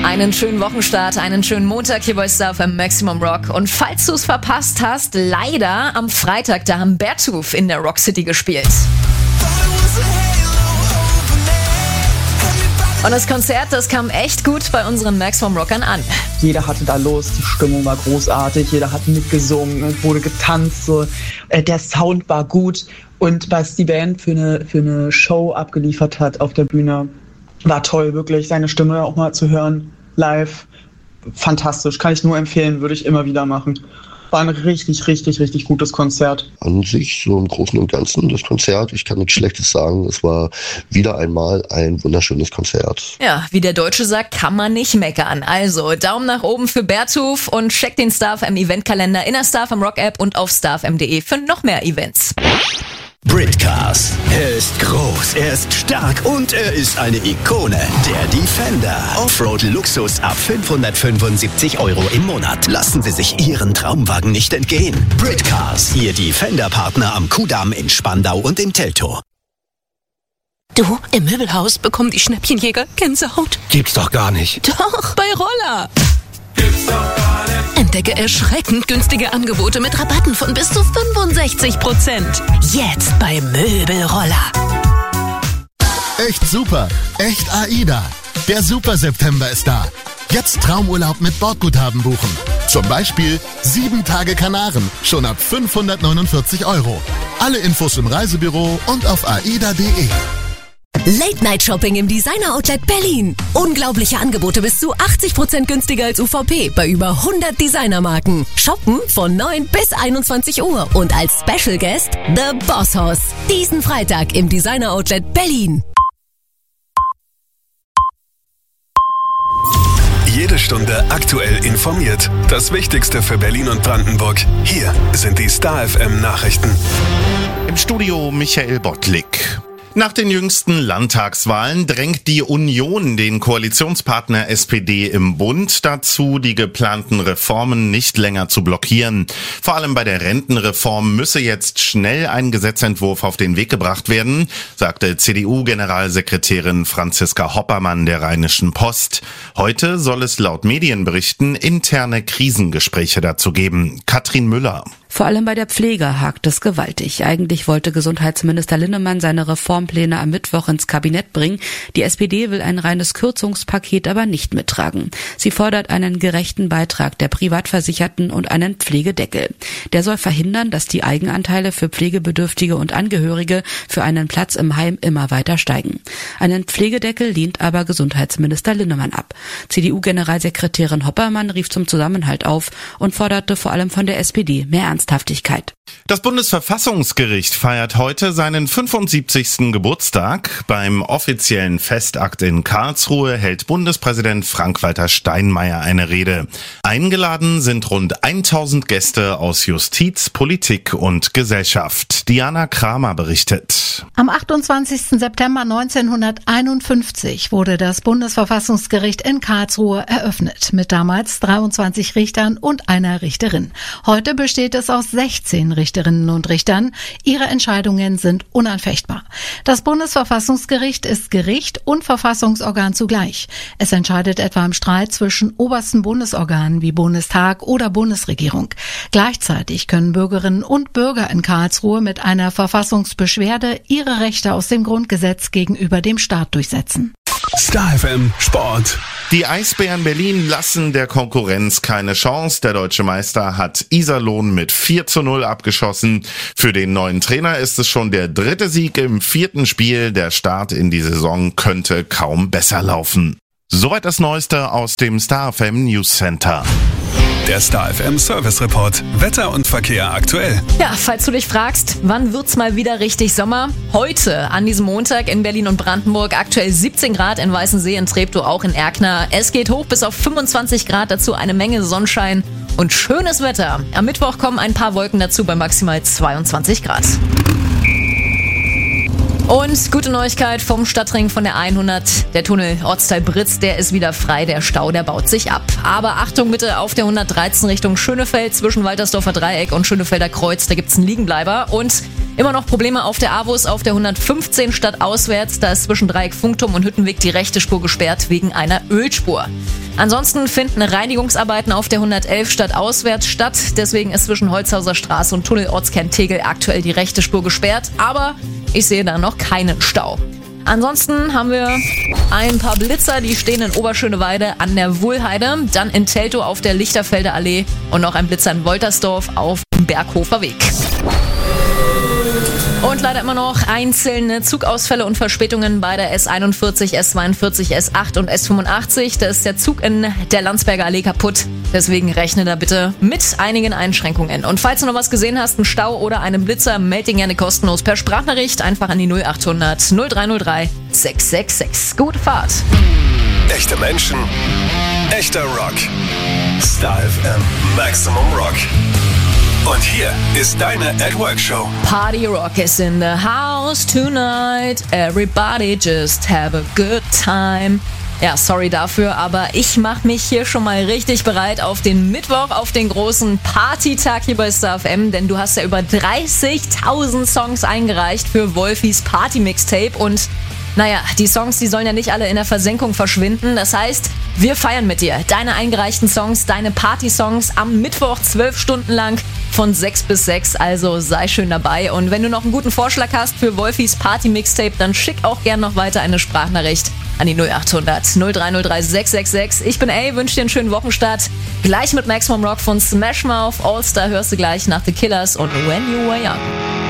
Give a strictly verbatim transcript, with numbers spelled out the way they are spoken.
Einen schönen Wochenstart, einen schönen Montag hier bei Star F M Maximum Rock. Und falls du es verpasst hast, leider am Freitag, da haben Beartooth in der Rock City gespielt. Und das Konzert, das kam echt gut bei unseren Maximum Rockern an. Jeder hatte da Lust, die Stimmung war großartig, jeder hat mitgesungen, wurde getanzt, so. Der Sound war gut und was die Band für eine, für eine Show abgeliefert hat auf der Bühne, war toll, wirklich, seine Stimme auch mal zu hören, live, fantastisch, kann ich nur empfehlen, würde ich immer wieder machen. War ein richtig, richtig, richtig gutes Konzert. An sich, so im Großen und Ganzen, das Konzert, ich kann nichts Schlechtes sagen. Es war wieder einmal ein wunderschönes Konzert. Ja, wie der Deutsche sagt, kann man nicht meckern. Also, Daumen nach oben für Beartooth und checkt den Star F M Eventkalender in der Star F M Rock App und auf star f m punkt d e für noch mehr Events. Britcars. Er ist groß, er ist stark und er ist eine Ikone. Der Defender. Offroad-Luxus ab fünfhundertfünfundsiebzig Euro im Monat. Lassen Sie sich Ihren Traumwagen nicht entgehen. Britcars. Ihr Defender-Partner am Kudamm in Spandau und in Teltow. Du, im Möbelhaus bekommen die Schnäppchenjäger Gänsehaut. Gibt's doch gar nicht. Doch, bei Roller. Gibt's doch gar nicht. Entdecke erschreckend günstige Angebote mit Rabatten von bis zu fünfundsechzig Prozent. Jetzt bei Möbelroller. Echt super, echt AIDA. Der Super September ist da. Jetzt Traumurlaub mit Bordguthaben buchen. Zum Beispiel sieben Tage Kanaren, schon ab fünfhundertneunundvierzig Euro. Alle Infos im Reisebüro und auf aida punkt de. Late-Night-Shopping im Designer-Outlet Berlin. Unglaubliche Angebote bis zu achtzig Prozent günstiger als U V P bei über hundert Designermarken. Shoppen von neun bis einundzwanzig Uhr und als Special Guest The Boss Hoss. Diesen Freitag im Designer-Outlet Berlin. Jede Stunde aktuell informiert. Das Wichtigste für Berlin und Brandenburg. Hier sind die Star F M Nachrichten. Im Studio Michael Bottlik. Nach den jüngsten Landtagswahlen drängt die Union den Koalitionspartner S P D im Bund dazu, die geplanten Reformen nicht länger zu blockieren. Vor allem bei der Rentenreform müsse jetzt schnell ein Gesetzentwurf auf den Weg gebracht werden, sagte C D U-Generalsekretärin Franziska Hoppermann der Rheinischen Post. Heute soll es laut Medienberichten interne Krisengespräche dazu geben. Katrin Müller. Vor allem bei der Pflege hakt es gewaltig. Eigentlich wollte Gesundheitsminister Linnemann seine Reformpläne am Mittwoch ins Kabinett bringen. Die S P D will ein reines Kürzungspaket aber nicht mittragen. Sie fordert einen gerechten Beitrag der Privatversicherten und einen Pflegedeckel. Der soll verhindern, dass die Eigenanteile für Pflegebedürftige und Angehörige für einen Platz im Heim immer weiter steigen. Einen Pflegedeckel lehnt aber Gesundheitsminister Linnemann ab. C D U-Generalsekretärin Hoppermann rief zum Zusammenhalt auf und forderte vor allem von der S P D mehr Ernsthaftigkeit. Das Bundesverfassungsgericht feiert heute seinen fünfundsiebzigsten Geburtstag. Beim offiziellen Festakt in Karlsruhe hält Bundespräsident Frank-Walter Steinmeier eine Rede. Eingeladen sind rund tausend Gäste aus Justiz, Politik und Gesellschaft. Diana Kramer berichtet. Am achtundzwanzigsten September neunzehnhunderteinundfünfzig wurde das Bundesverfassungsgericht in Karlsruhe eröffnet, mit damals dreiundzwanzig Richtern und einer Richterin. Heute besteht es aus sechzehn Richterinnen und Richtern. Ihre Entscheidungen sind unanfechtbar. Das Bundesverfassungsgericht ist Gericht und Verfassungsorgan zugleich. Es entscheidet etwa im Streit zwischen obersten Bundesorganen wie Bundestag oder Bundesregierung. Gleichzeitig können Bürgerinnen und Bürger in Karlsruhe mit einer Verfassungsbeschwerde ihre Rechte aus dem Grundgesetz gegenüber dem Staat durchsetzen. Star F M Sport. Die Eisbären Berlin lassen der Konkurrenz keine Chance. Der deutsche Meister hat Iserlohn mit vier zu null abgeschossen. Für den neuen Trainer ist es schon der dritte Sieg im vierten Spiel. Der Start in die Saison könnte kaum besser laufen. Soweit das Neueste aus dem Star F M News Center. Der Star F M Service Report. Wetter und Verkehr aktuell. Ja, falls du dich fragst, wann wird's mal wieder richtig Sommer? Heute, an diesem Montag in Berlin und Brandenburg. Aktuell siebzehn Grad in Weißensee, in Treptow, auch in Erkner. Es geht hoch bis auf fünfundzwanzig Grad, dazu eine Menge Sonnenschein und schönes Wetter. Am Mittwoch kommen ein paar Wolken dazu bei maximal zweiundzwanzig Grad. Und gute Neuigkeit vom Stadtring von der hundert. Der Tunnel Ortsteil Britz, der ist wieder frei. Der Stau, der baut sich ab. Aber Achtung bitte auf der hundertdreizehn Richtung Schönefeld zwischen Waltersdorfer Dreieck und Schönefelder Kreuz. Da gibt's einen Liegenbleiber. Und immer noch Probleme auf der A W U S auf der hundertfünfzehn stadtauswärts. Da ist zwischen Dreieck Funkturm und Hüttenweg die rechte Spur gesperrt wegen einer Ölspur. Ansonsten finden Reinigungsarbeiten auf der hundertelf stadtauswärts statt. Deswegen ist zwischen Holzhauser Straße und Tunnel Ortskern Tegel aktuell die rechte Spur gesperrt. Aber ich sehe da noch keinen Stau. Ansonsten haben wir ein paar Blitzer, die stehen in Oberschöneweide an der Wuhlheide, dann in Teltow auf der Lichterfelder Allee und noch ein Blitzer in Woltersdorf auf dem Berghofer Weg. Und leider immer noch einzelne Zugausfälle und Verspätungen bei der S einundvierzig, S zweiundvierzig, S acht und S fünfundachtzig. Da ist der Zug in der Landsberger Allee kaputt. Deswegen rechne da bitte mit einigen Einschränkungen. Und falls du noch was gesehen hast, einen Stau oder einen Blitzer, melde dich gerne kostenlos per Sprachnachricht. Einfach an die null achthundert null drei null drei sechs sechs sechs. Gute Fahrt. Echte Menschen, echter Rock. Star F M Maximum Rock. Und hier ist deine At Work Show. Party Rock is in the house tonight. Everybody just have a good time. Ja, sorry dafür, aber ich mache mich hier schon mal richtig bereit auf den Mittwoch, auf den großen Partytag hier bei Star F M, denn du hast ja über dreißigtausend Songs eingereicht für Wolfis Party Mixtape und naja, die Songs, die sollen ja nicht alle in der Versenkung verschwinden. Das heißt, wir feiern mit dir deine eingereichten Songs, deine Party-Songs am Mittwoch zwölf Stunden lang von sechs bis sechs. Also sei schön dabei. Und wenn du noch einen guten Vorschlag hast für Wolfis Party-Mixtape, dann schick auch gern noch weiter eine Sprachnachricht an die null achthundert null drei null drei sechs sechs sechs. Ich bin A, wünsche dir einen schönen Wochenstart. Gleich mit Maximum Rock von Smash Mouth. All Star hörst du gleich nach The Killers und When You Were Young.